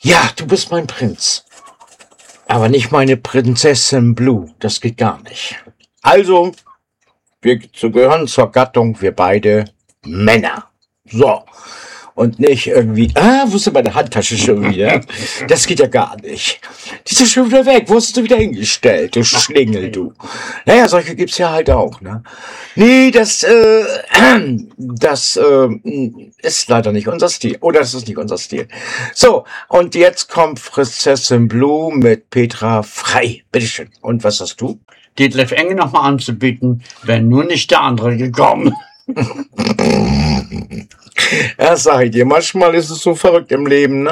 Ja, du bist mein Prinz. Aber nicht meine Prinzessin Blue. Das geht gar nicht. Also, wir gehören zur Gattung, wir beide Männer. So. Und nicht irgendwie, wo ist denn meine Handtasche schon wieder? Das geht ja gar nicht. Die ist ja schon wieder weg. Wo hast du wieder hingestellt? Du Schlingel, du. Naja, solche gibt's ja halt auch, ne? Nee, das ist leider nicht unser Stil. Oder das ist nicht unser Stil. So, und jetzt kommt Prinzessin Blue mit Petra Frei. Bitteschön. Und was hast du? Detlef Enge nochmal anzubieten, wäre nur nicht der andere gekommen. Ja, sag ich dir, manchmal ist es so verrückt im Leben, ne?